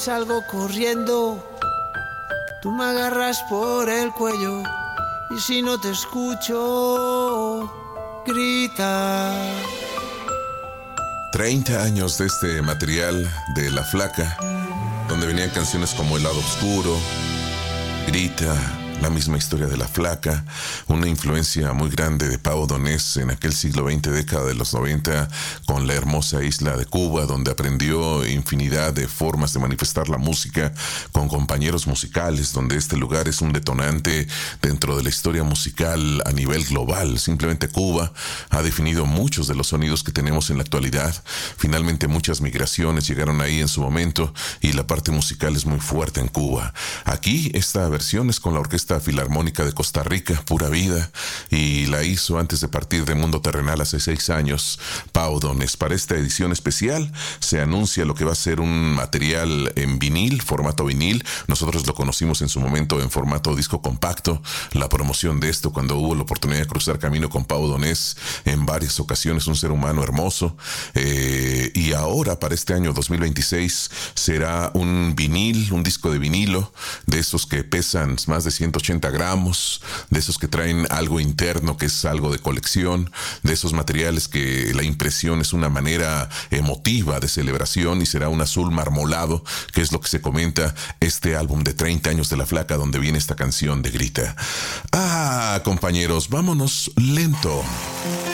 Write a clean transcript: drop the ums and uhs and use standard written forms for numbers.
salgo corriendo, tú me agarras por el cuello y si no te escucho, grita. 30 años de este material de La Flaca, donde venían canciones como El lado oscuro, Grita, la misma historia de La Flaca, una influencia muy grande de Pau Donés en aquel siglo XX, década de los 90, con la hermosa isla de Cuba, donde aprendió infinidad de formas de manifestar la música con compañeros musicales, donde este lugar es un detonante dentro de la historia musical a nivel global. Simplemente Cuba ha definido muchos de los sonidos que tenemos en la actualidad. Finalmente muchas migraciones llegaron ahí en su momento y la parte musical es muy fuerte en Cuba. Aquí esta versión es con la Orquesta Filarmónica de Costa Rica, Pura Vida, y la hizo antes de partir de Mundo Terrenal hace 6 años, Pau Donés. Para esta edición especial se anuncia lo que va a ser un material en vinil, formato vinil. Nosotros lo conocimos en su momento en formato disco compacto. La promoción de esto cuando hubo la oportunidad de cruzar camino con Pau Donés en varias ocasiones, un ser humano hermoso. Y ahora para este año 2026 será un vinil, un disco de vinilo, de esos que pesan más de 180 gramos, de esos que traen algo interno que es algo de colección, de esos materiales que la impresión es una manera emotiva de celebración y será un azul marmolado, que es lo que se comenta este álbum de 30 años de La Flaca, donde viene esta canción de Grita. Compañeros, vámonos lento.